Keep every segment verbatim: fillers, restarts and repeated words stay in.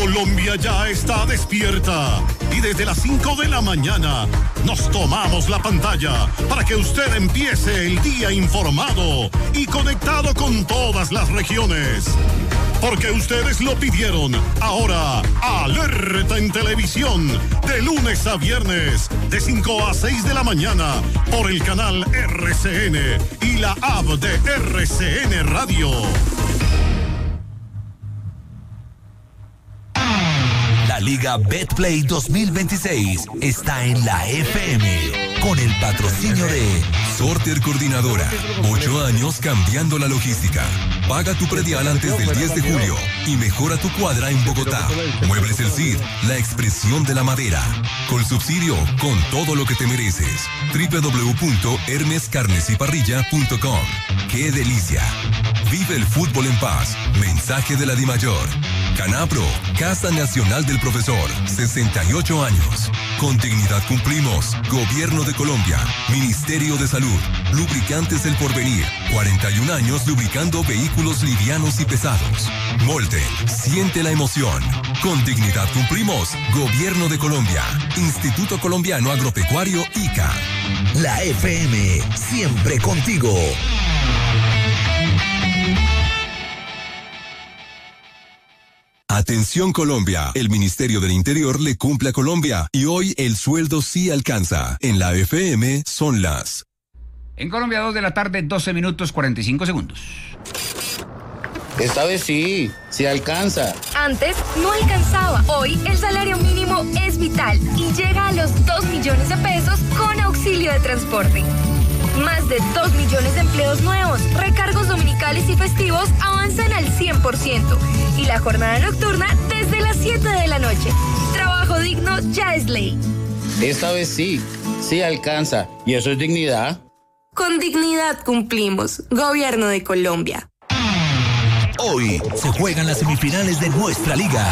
Colombia ya está despierta y desde las cinco de la mañana nos tomamos la pantalla para que usted empiece el día informado y conectado con todas las regiones. Porque ustedes lo pidieron. Ahora, Alerta en Televisión, de lunes a viernes, de cinco a seis de la mañana, por el canal R C N y la app de R C N Radio. La Liga Betplay dos mil veintiséis está en la F M con el patrocinio de Sorter Coordinadora. Ocho años cambiando la logística. Paga tu predial antes del diez de julio y mejora tu cuadra en Bogotá. Muebles El Cid, la expresión de la madera. Con subsidio, con todo lo que te mereces. doble u doble u doble u punto hermes carnes y parrilla punto com. ¡Qué delicia! Vive el fútbol en paz. Mensaje de la DIMAYOR. Canapro, Casa Nacional del Profesor, sesenta y ocho años. Con dignidad cumplimos. Gobierno de Colombia, Ministerio de Salud, Lubricantes El Porvenir, cuarenta y un años lubricando vehículos livianos y pesados. Molten, siente la emoción. Con dignidad cumplimos. Gobierno de Colombia, Instituto Colombiano Agropecuario I C A. La F M, siempre contigo. Atención Colombia, el Ministerio del Interior le cumple a Colombia y hoy el sueldo sí alcanza. En la F M son las... En Colombia, dos de la tarde, doce minutos, cuarenta y cinco segundos. Esta vez sí, sí alcanza. Antes no alcanzaba. Hoy el salario mínimo es vital y llega a los dos millones de pesos con auxilio de transporte. Más de dos millones de empleos nuevos, recargos dominicales y festivos avanzan al cien por ciento y la jornada nocturna desde las siete de la noche. Trabajo digno ya es ley. Esta vez sí, sí alcanza. ¿Y eso es dignidad? Con dignidad cumplimos. Gobierno de Colombia. Hoy se juegan las semifinales de nuestra liga.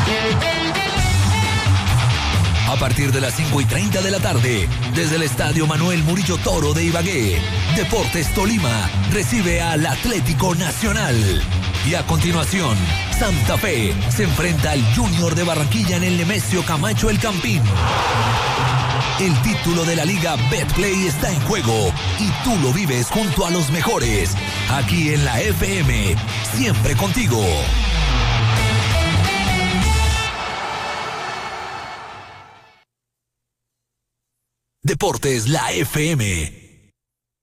A partir de las cinco y treinta de la tarde, desde el Estadio Manuel Murillo Toro de Ibagué, Deportes Tolima recibe al Atlético Nacional. Y a continuación, Santa Fe se enfrenta al Junior de Barranquilla en el Nemesio Camacho El Campín. El título de la Liga Betplay está en juego y tú lo vives junto a los mejores. Aquí en la F M, siempre contigo. Deportes, la F M.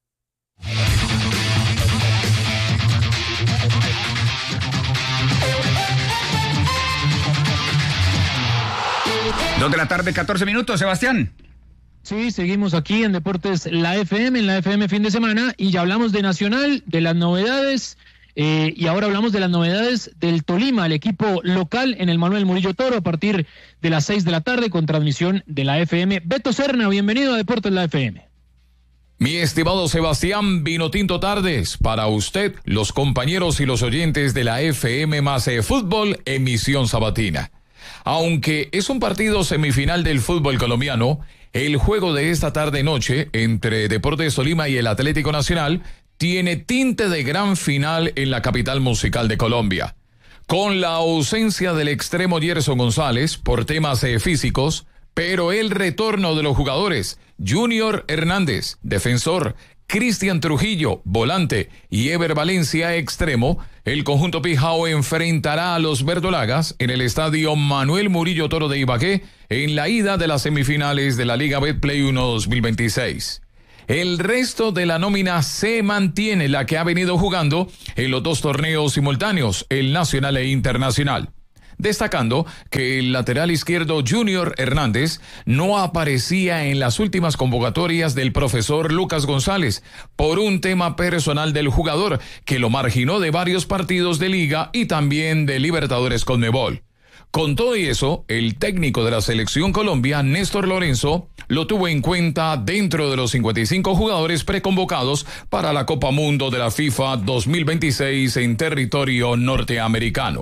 Dos de la tarde, catorce minutos, Sebastián. Sí, seguimos aquí en Deportes, la F M, en la F M fin de semana, y ya hablamos de Nacional, de las novedades, eh, y ahora hablamos de las novedades del Tolima, el equipo local en el Manuel Murillo Toro, a partir de las seis de la tarde, con transmisión de la F M. Beto Serna, bienvenido a Deportes, la F M. Mi estimado Sebastián Vinotinto Tardes, para usted, los compañeros y los oyentes de la F M más eh, Fútbol, emisión sabatina. Aunque es un partido semifinal del fútbol colombiano, el juego de esta tarde-noche entre Deportes Tolima y el Atlético Nacional tiene tinte de gran final en la capital musical de Colombia. Con la ausencia del extremo Gerson González por temas eh, físicos, pero el retorno de los jugadores Junior Hernández, defensor, Cristian Trujillo, volante, y Ever Valencia, extremo, el conjunto Pijao enfrentará a los verdolagas en el estadio Manuel Murillo Toro de Ibagué en la ida de las semifinales de la Liga Betplay uno dos mil veintiséis. El resto de la nómina se mantiene la que ha venido jugando en los dos torneos simultáneos, el nacional e internacional. Destacando que el lateral izquierdo Junior Hernández no aparecía en las últimas convocatorias del profesor Lucas González por un tema personal del jugador que lo marginó de varios partidos de Liga y también de Libertadores Conmebol. Con todo y eso, el técnico de la Selección Colombia, Néstor Lorenzo, lo tuvo en cuenta dentro de los cincuenta y cinco jugadores preconvocados para la Copa Mundo de la FIFA dos mil veintiséis en territorio norteamericano.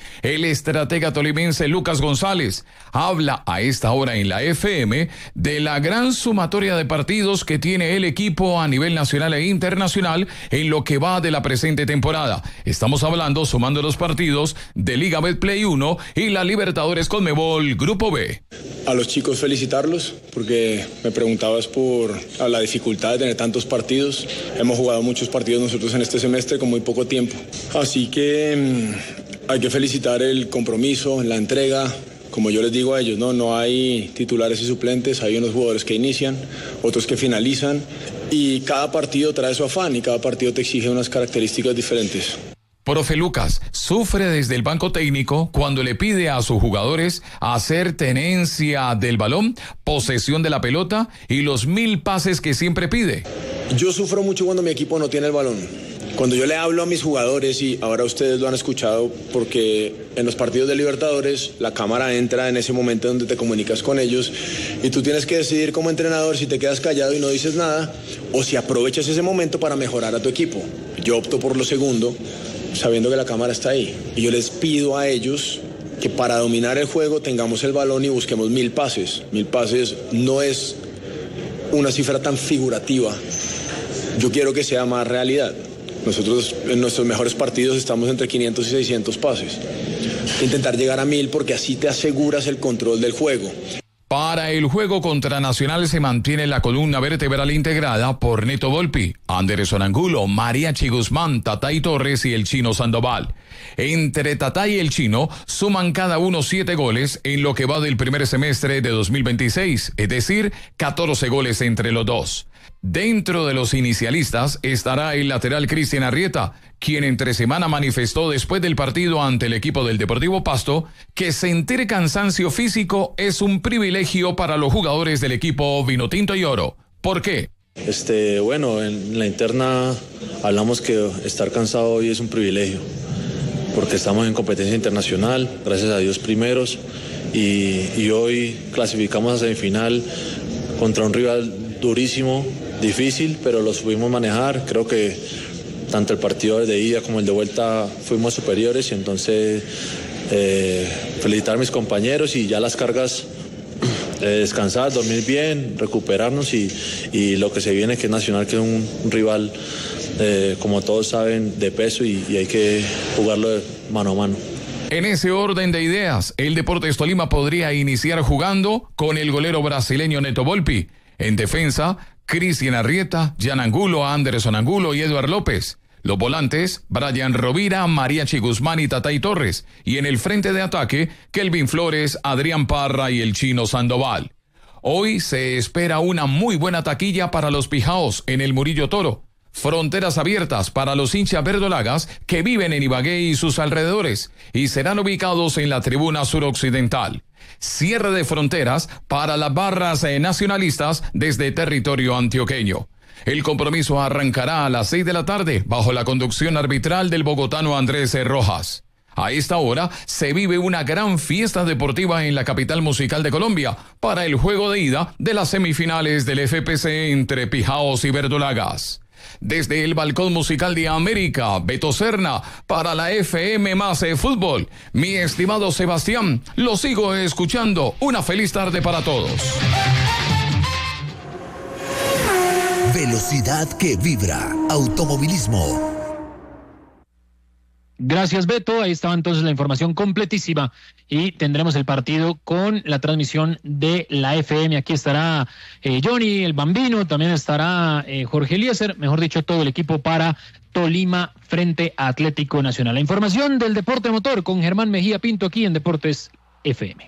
El estratega tolimense Lucas González habla a esta hora en la F M de la gran sumatoria de partidos que tiene el equipo a nivel nacional e internacional en lo que va de la presente temporada. Estamos hablando, sumando los partidos de Liga Betplay uno y la Libertadores Conmebol Grupo B. A los chicos felicitarlos porque me preguntabas por la dificultad de tener tantos partidos. Hemos jugado muchos partidos nosotros en este semestre con muy poco tiempo. Así que mmm, hay que felicitar el compromiso, la entrega. Como yo les digo a ellos, no, no hay titulares y suplentes, hay unos jugadores que inician, otros que finalizan y cada partido trae su afán y cada partido te exige unas características diferentes. Profe Lucas sufre desde el banco técnico cuando le pide a sus jugadores hacer tenencia del balón, posesión de la pelota y los mil pases que siempre pide. Yo sufro mucho cuando mi equipo no tiene el balón. Cuando yo le hablo a mis jugadores, y ahora ustedes lo han escuchado, porque en los partidos de Libertadores la cámara entra en ese momento donde te comunicas con ellos y tú tienes que decidir como entrenador si te quedas callado y no dices nada o si aprovechas ese momento para mejorar a tu equipo. Yo opto por lo segundo, sabiendo que la cámara está ahí. Y yo les pido a ellos que para dominar el juego tengamos el balón y busquemos mil pases. Mil pases no es una cifra tan figurativa. Yo quiero que sea más realidad. Nosotros en nuestros mejores partidos estamos entre quinientos y seiscientos pases. Intentar llegar a mil porque así te aseguras el control del juego. Para el juego contra Nacional se mantiene la columna vertebral integrada por Neto Volpi, Anderson Angulo, Mariachi Guzmán, Tatay Torres y el Chino Sandoval. Entre Tatay y el Chino suman cada uno siete goles en lo que va del primer semestre de dos mil veintiséis, es decir, catorce goles entre los dos. Dentro de los inicialistas estará el lateral Cristian Arrieta, quien entre semana manifestó después del partido ante el equipo del Deportivo Pasto que sentir cansancio físico es un privilegio para los jugadores del equipo Vinotinto y Oro. ¿Por qué? Este, bueno, en la interna hablamos que estar cansado hoy es un privilegio, porque estamos en competencia internacional, gracias a Dios primeros, y, y hoy clasificamos a semifinal contra un rival durísimo, difícil, pero lo supimos manejar. Creo que tanto el partido de ida como el de vuelta fuimos superiores y entonces eh, felicitar a mis compañeros y ya las cargas, eh, descansar, dormir bien, recuperarnos y, y lo que se viene, que es Nacional, que es un, un rival, eh, como todos saben, de peso y, y hay que jugarlo de mano a mano. En ese orden de ideas, el Deportes Tolima podría iniciar jugando con el golero brasileño Neto Volpi. En defensa, Cristian Arrieta, Jan Angulo, Anderson Angulo y Eduard López. Los volantes, Brian Rovira, Mariachi Guzmán y Tatay Torres. Y en el frente de ataque, Kelvin Flores, Adrián Parra y el Chino Sandoval. Hoy se espera una muy buena taquilla para los pijaos en el Murillo Toro. Fronteras abiertas para los hinchas verdolagas que viven en Ibagué y sus alrededores y serán ubicados en la tribuna suroccidental. Cierre de fronteras para las barras nacionalistas desde territorio antioqueño. El compromiso arrancará a las seis de la tarde bajo la conducción arbitral del bogotano Andrés Rojas. A esta hora se vive una gran fiesta deportiva en la capital musical de Colombia para el juego de ida de las semifinales del F P C entre Pijaos y Verdolagas. Desde el balcón musical de América, Beto Serna, para la F M más e Fútbol. Mi estimado Sebastián, lo sigo escuchando. Una feliz tarde para todos. Velocidad que vibra. Automovilismo. Gracias, Beto. Ahí estaba entonces la información completísima y tendremos el partido con la transmisión de la F M. Aquí estará eh, Johnny, el Bambino, también estará eh, Jorge Eliezer, mejor dicho, todo el equipo para Tolima frente a Atlético Nacional. La información del deporte motor con Germán Mejía Pinto aquí en Deportes F M.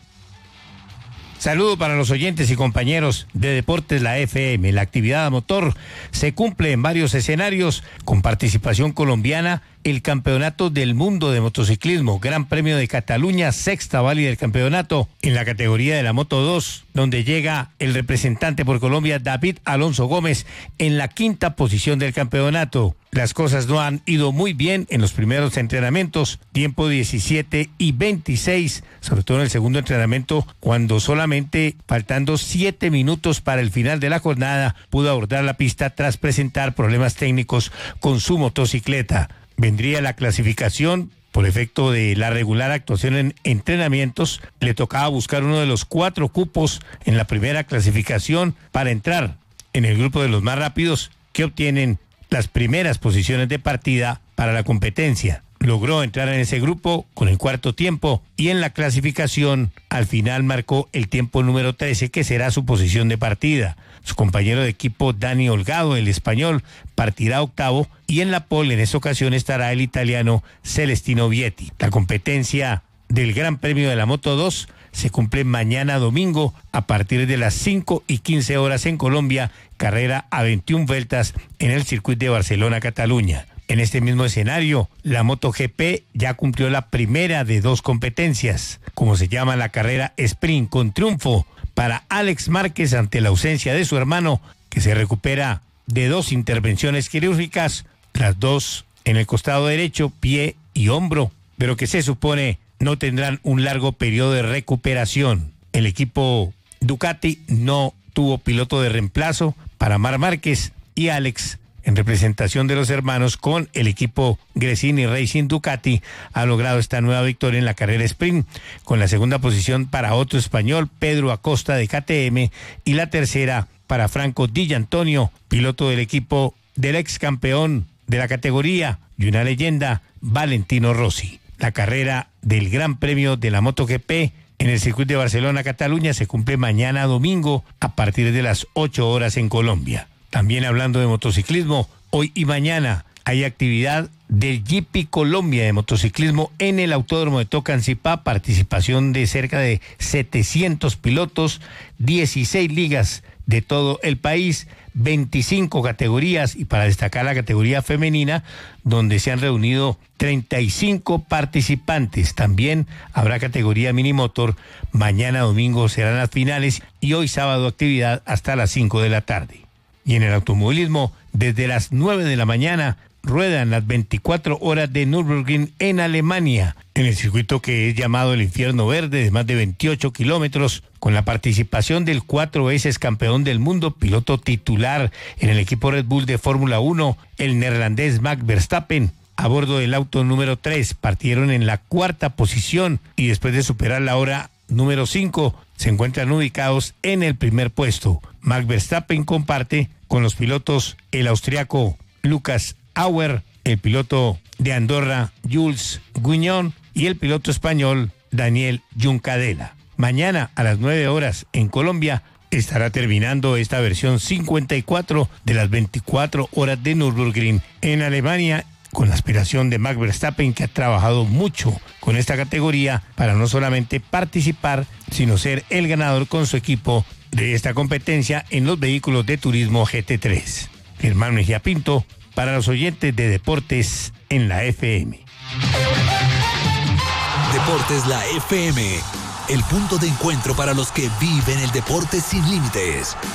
Saludo para los oyentes y compañeros de Deportes La F M. La actividad motor se cumple en varios escenarios con participación colombiana. El Campeonato del Mundo de Motociclismo, Gran Premio de Cataluña, sexta válida del campeonato en la categoría de la Moto dos, donde llega el representante por Colombia, David Alonso Gómez, en la quinta posición del campeonato. Las cosas no han ido muy bien en los primeros entrenamientos, tiempo diecisiete y veintiséis, sobre todo en el segundo entrenamiento, cuando solamente faltando siete minutos para el final de la jornada, pudo abordar la pista tras presentar problemas técnicos con su motocicleta. Vendría la clasificación Por efecto de la regular actuación en entrenamientos, le tocaba buscar uno de los cuatro cupos en la primera clasificación para entrar en el grupo de los más rápidos que obtienen las primeras posiciones de partida para la competencia. Logró entrar en ese grupo con el cuarto tiempo y en la clasificación al final marcó el tiempo número trece, que será su posición de partida. Su compañero de equipo Dani Holgado, el español, partirá octavo y en la pole en esta ocasión estará el italiano Celestino Vietti. La competencia del Gran Premio de la Moto dos se cumple mañana domingo a partir de las cinco y quince horas en Colombia, carrera a veintiuna vueltas en el circuito de Barcelona, Cataluña. En este mismo escenario, la MotoGP ya cumplió la primera de dos competencias, como se llama la carrera sprint, con triunfo para Alex Márquez ante la ausencia de su hermano, que se recupera de dos intervenciones quirúrgicas, las dos en el costado derecho, pie y hombro, pero que se supone no tendrán un largo periodo de recuperación. El equipo Ducati no tuvo piloto de reemplazo para Marc Márquez y Alex, en representación de los hermanos con el equipo Gresini Racing Ducati, ha logrado esta nueva victoria en la carrera sprint, con la segunda posición para otro español, Pedro Acosta de K T M, y la tercera para Franco Di Gianantonio, piloto del equipo del ex campeón de la categoría y una leyenda, Valentino Rossi. La carrera del Gran Premio de la MotoGP en el circuito de Barcelona, Cataluña, se cumple mañana domingo a partir de las ocho horas en Colombia. También hablando de motociclismo, hoy y mañana hay actividad del G P Colombia de motociclismo en el Autódromo de Tocancipá, participación de cerca de setecientos pilotos, dieciséis ligas de todo el país, veinticinco categorías y para destacar la categoría femenina, donde se han reunido treinta y cinco participantes. También habrá categoría minimotor, mañana domingo serán las finales y hoy sábado actividad hasta las cinco de la tarde. Y en el automovilismo, desde las nueve de la mañana, ruedan las veinticuatro horas de Nürburgring en Alemania, en el circuito que es llamado el Infierno Verde, de más de veintiocho kilómetros, con la participación del cuatro veces campeón del mundo, piloto titular en el equipo Red Bull de Fórmula uno, el neerlandés Max Verstappen. A bordo del auto número tres, partieron en la cuarta posición y después de superar la hora número cinco, se encuentran ubicados en el primer puesto. Max Verstappen comparte con los pilotos el austriaco Lucas Auer, el piloto de Andorra Jules Guignon y el piloto español Daniel Juncadella. Mañana a las nueve horas en Colombia estará terminando esta versión cincuenta y cuatro de las veinticuatro horas de Nürburgring en Alemania, con la aspiración de Max Verstappen, que ha trabajado mucho con esta categoría para no solamente participar, sino ser el ganador con su equipo de esta competencia en los vehículos de turismo G T tres. Germán Mejía Pinto, para los oyentes de Deportes en la F M. Deportes La F M, el punto de encuentro para los que viven el deporte sin límites.